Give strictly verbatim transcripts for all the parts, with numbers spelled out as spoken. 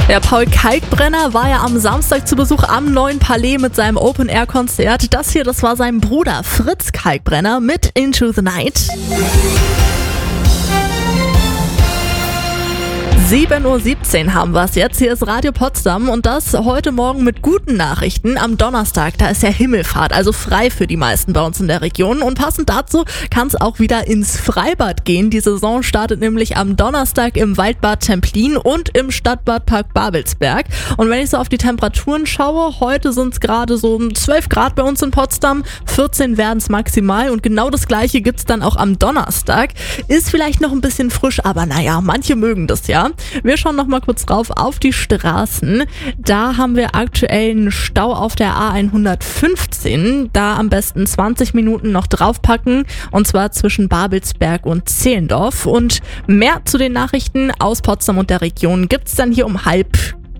Der Paul Kalkbrenner war ja am Samstag zu Besuch am Neuen Palais mit seinem Open-Air-Konzert. Das hier, das war sein Bruder Fritz Kalkbrenner mit Into the Night. sieben Uhr siebzehn haben wir es jetzt. Hier ist Radio Potsdam und das heute Morgen mit guten Nachrichten. Am Donnerstag, da ist ja Himmelfahrt, also frei für die meisten bei uns in der Region. Und passend dazu kann es auch wieder ins Freibad gehen. Die Saison startet nämlich am Donnerstag im Waldbad Templin und im Stadtbadpark Babelsberg. Und wenn ich so auf die Temperaturen schaue, heute sind es gerade so zwölf Grad bei uns in Potsdam, vierzehn werden es maximal und genau das gleiche gibt es dann auch am Donnerstag. Ist vielleicht noch ein bisschen frisch, aber naja, manche mögen das ja. Wir schauen noch mal kurz drauf auf die Straßen. Da haben wir aktuell einen Stau auf der A hundertfünfzehn. Da am besten zwanzig Minuten noch draufpacken und zwar zwischen Babelsberg und Zehlendorf. Und mehr zu den Nachrichten aus Potsdam und der Region gibt's dann hier um halb.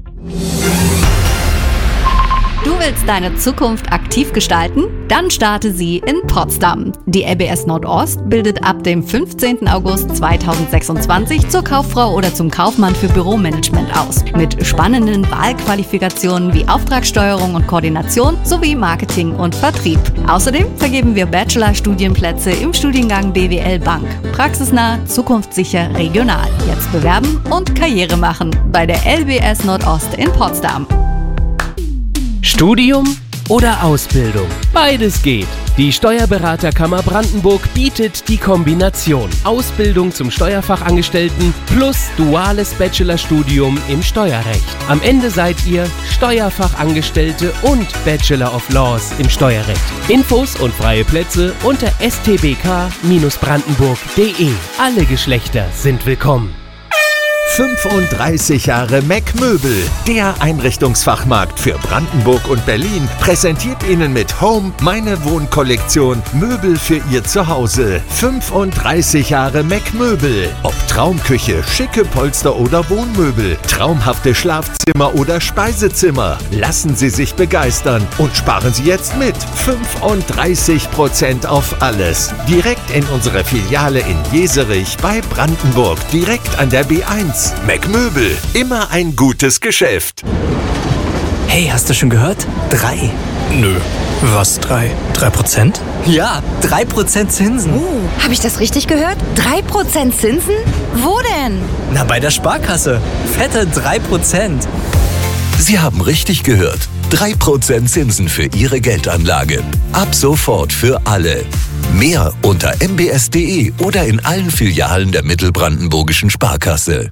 Du willst deine Zukunft aktiv gestalten? Dann starte sie in Potsdam. Die L B S Nordost bildet ab dem fünfzehnten August zweitausendsechsundzwanzig zur Kauffrau oder zum Kaufmann für Büromanagement aus. Mit spannenden Wahlqualifikationen wie Auftragssteuerung und Koordination sowie Marketing und Vertrieb. Außerdem vergeben wir Bachelor-Studienplätze im Studiengang B W L Bank. Praxisnah, zukunftssicher, regional. Jetzt bewerben und Karriere machen bei der L B S Nordost in Potsdam. Studium oder Ausbildung? Beides geht. Die Steuerberaterkammer Brandenburg bietet die Kombination Ausbildung zum Steuerfachangestellten plus duales Bachelorstudium im Steuerrecht. Am Ende seid ihr Steuerfachangestellte und Bachelor of Laws im Steuerrecht. Infos und freie Plätze unter s t b k Bindestrich brandenburg punkt de. Alle Geschlechter sind willkommen. fünfunddreißig Jahre Mac Möbel, der Einrichtungsfachmarkt für Brandenburg und Berlin, präsentiert Ihnen mit Home meine Wohnkollektion Möbel für Ihr Zuhause. fünfunddreißig Jahre Mac Möbel. Ob Traumküche, schicke Polster oder Wohnmöbel, traumhafte Schlafzimmer oder Speisezimmer. Lassen Sie sich begeistern und sparen Sie jetzt mit fünfunddreißig Prozent auf alles. Direkt in unserer Filiale in Jeserich bei Brandenburg, direkt an der B eins. Mac Möbel, immer ein gutes Geschäft. Hey, hast du schon gehört? Drei. Nö. Was, drei? Drei Prozent? Ja, drei Prozent Zinsen. Oh, habe ich das richtig gehört? Drei Prozent Zinsen? Wo denn? Na, bei der Sparkasse. Fette drei Prozent. Sie haben richtig gehört. drei Prozent Zinsen für Ihre Geldanlage. Ab sofort für alle. Mehr unter m b s punkt de oder in allen Filialen der Mittelbrandenburgischen Sparkasse.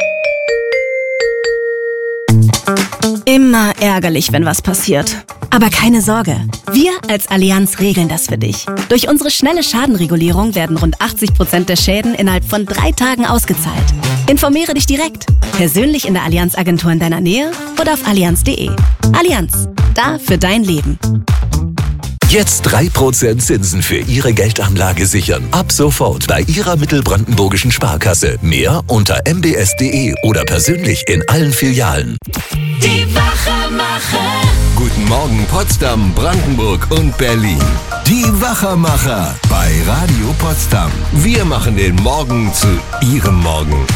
Immer ärgerlich, wenn was passiert. Aber keine Sorge, wir als Allianz regeln das für dich. Durch unsere schnelle Schadenregulierung werden rund achtzig Prozent der Schäden innerhalb von drei Tagen ausgezahlt. Informiere dich direkt, persönlich in der Allianz-Agentur in deiner Nähe oder auf allianz punkt de. Allianz, da für dein Leben. Jetzt drei Prozent Zinsen für Ihre Geldanlage sichern. Ab sofort bei Ihrer Mittelbrandenburgischen Sparkasse. Mehr unter m b s punkt de oder persönlich in allen Filialen. Die Wachermacher. Guten Morgen Potsdam, Brandenburg und Berlin. Die Wachermacher bei Radio Potsdam. Wir machen den Morgen zu Ihrem Morgen.